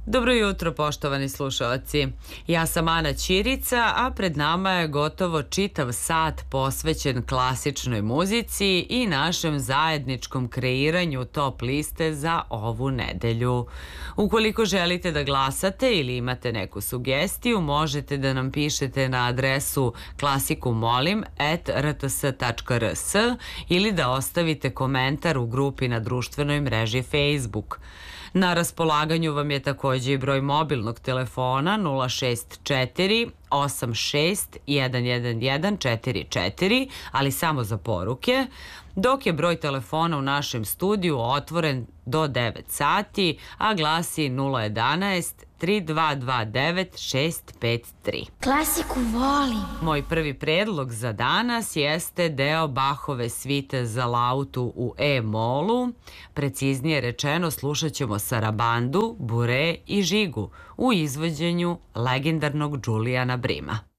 Dobro jutro, poštovani slušalci. Ja sam Ana Ćirica, a pred nama je gotovo čitav sat posvećen klasičnoj muzici i našem zajedničkom kreiranju top liste za ovu nedelju. Ukoliko želite da glasate ili imate neku sugestiju, možete da nam pišete na adresu klasikumolim@rts.rs ili da ostavite komentar u grupi na društvenoj mreži Facebook. Na raspolaganju vam je takođe i broj mobilnog telefona 064 86 11144, ali samo za poruke, dok je broj telefona u našem studiju otvoren do 9 sati, a glasi 011 3229 653. Klasiku volim. Moj prvi predlog za danas jeste deo Bachove svite za lautu u E-molu. Preciznije rečeno, slušat ćemo sarabandu, bure i žigu u izvođenju legendarnog Julijana Brima.